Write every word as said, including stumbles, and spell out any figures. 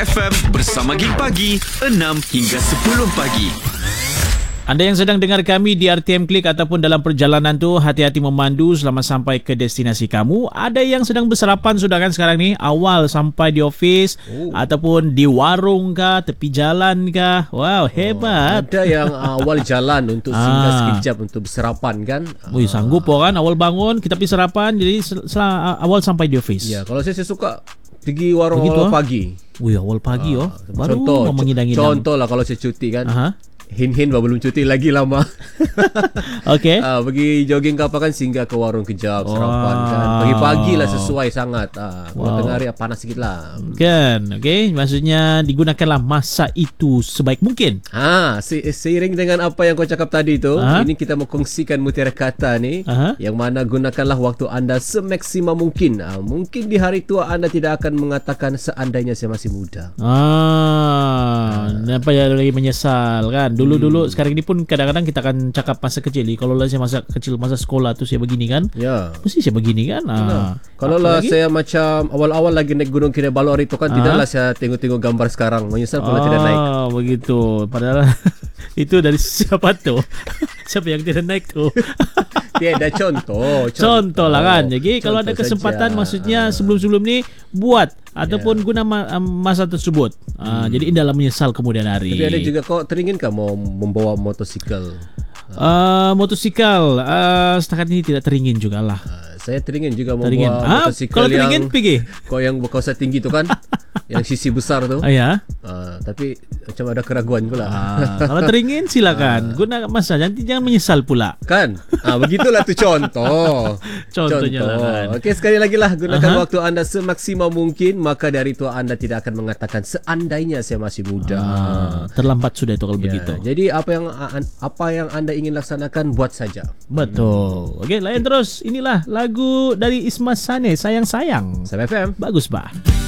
F M bersama Gig Pagi enam hingga sepuluh pagi. Anda yang sedang dengar kami di R T M Klik ataupun dalam perjalanan tu, hati-hati memandu selama sampai ke destinasi kamu. Ada yang sedang bersarapan sudah kan sekarang ni, awal sampai di office oh. ataupun di warung kah, tepi jalan kah. Wow, hebat. Oh, ada yang awal jalan untuk singgah ah. sekejap untuk bersarapan kan. Wih, sanggup oh kan awal bangun kita pergi sarapan, jadi sel- sel- awal sampai di office. Ya, kalau saya, saya suka pergi warung begitu, awal ah? pagi. Wih, awal pagi ah. oh. Baru contoh, mengidang-idang. Contoh lah kalau saya cuti kan. Aha. Hin-hin belum cuti lagi lama. Okey. Ah, pergi jogging ke apa kan, singgah ke warung kejap, sarapan wow. kan. Pagi-pagi lah sesuai sangat. Ah, kalau wow. tengah hari panas sikit lah. Kan, okey. Maksudnya digunakanlah masa itu sebaik mungkin. Ah, se- seiring dengan apa yang kau cakap tadi tu, Aha. ini kita mau kongsikan mutiara kata ni. Aha. Yang mana gunakanlah waktu anda semaksimal mungkin. Ah, mungkin di hari tua anda tidak akan mengatakan seandainya saya masih muda. Ah, kenapa ya lagi menyesal kan? Dulu-dulu hmm. sekarang ini pun kadang-kadang kita akan cakap masa kecil. Kalau lah saya masa kecil, masa sekolah tu saya begini kan. Ya. Mesti saya begini kan. Ah. Kalau lah saya macam awal-awal lagi naik Gunung Kinabalu itu kan, ah. tidaklah saya tengok-tengok gambar sekarang. Menyesal pula ah, tidak naik. Ah, begitu. Padahal itu dari siapa tu? Siapa yang tidak naik tu? Tiada contoh, contoh. Contoh lah kan. Jadi contoh kalau ada kesempatan saja. Maksudnya sebelum-sebelum ni buat ataupun yeah. guna masa tersebut. Hmm. Uh, jadi indahlah menyesal kemudian hari. Tapi ada juga kau teringin kah mau membawa motosikal? Uh, motosikal uh, setakat ini tidak teringin jugalah. Uh, saya teringin juga membawa teringin. motosikal ah, kalau yang teringin pergi. Kau yang berkausa tinggi tu kan? Yang sisi besar tu. Ah, ya. Uh, tapi macam ada keraguan pula. Ah, kalau teringin silakan. Uh, guna masa, nanti jangan menyesal pula. Kan? Ah, begitulah tu contoh. Contohnya contoh. Lah kan. Okey, sekali lagi lah gunakan Aha. waktu anda semaksimal mungkin, maka dari tua anda tidak akan mengatakan seandainya saya masih muda. Ah, terlambat sudah itu kalau ya, begitu. Jadi apa yang apa yang anda ingin laksanakan, buat saja. Betul. Hmm. Okey, layan terus. Inilah lagu dari Isma Sane, Sayang Sayang. F M. Bagus bah.